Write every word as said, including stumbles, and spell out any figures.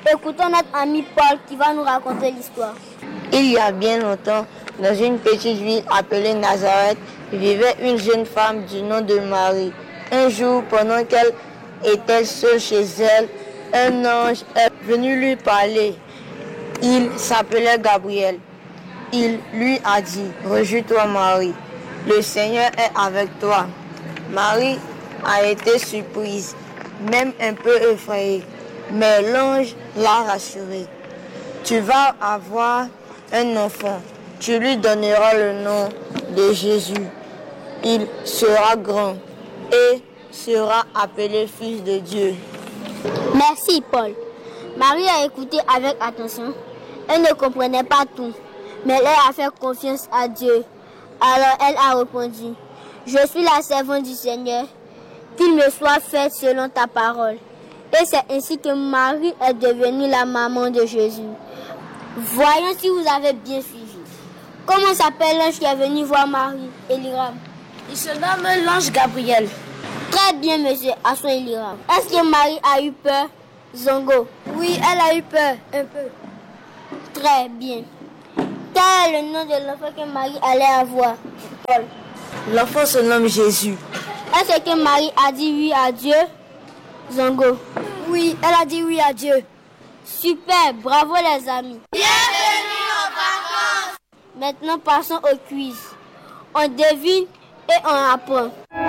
Écoutons notre ami Paul qui va nous raconter l'histoire. Il y a bien longtemps, dans une petite ville appelée Nazareth, vivait une jeune femme du nom de Marie. Un jour, pendant qu'elle était seule chez elle, un ange est venu lui parler. Il s'appelait Gabriel. Il lui a dit, « Réjouis-toi Marie, le Seigneur est avec toi. » Marie a été surprise, même un peu effrayée, mais l'ange l'a rassurée. « Tu vas avoir un enfant, tu lui donneras le nom de Jésus. Il sera grand et sera appelé Fils de Dieu. » Merci Paul. Marie a écouté avec attention. Elle ne comprenait pas tout, mais elle a fait confiance à Dieu. Alors elle a répondu, « Je suis la servante du Seigneur, qu'il me soit fait selon ta parole. » Et c'est ainsi que Marie est devenue la maman de Jésus. Voyons si vous avez bien suivi. Comment s'appelle l'ange qui est venu voir Marie, Eliram? Il se nomme l'ange Gabriel. Très bien, monsieur Asson Eliram. Est-ce que Marie a eu peur, Zongo? Oui, elle a eu peur, un peu. Très bien. Quel est le nom de l'enfant que Marie allait avoir, Paul? L'enfant se nomme Jésus. Est-ce que Marie a dit oui à Dieu, Zongo? Oui, elle a dit oui à Dieu. Super, bravo les amis. Bienvenue aux vacances. Maintenant, passons au quiz. On devine et on apprend.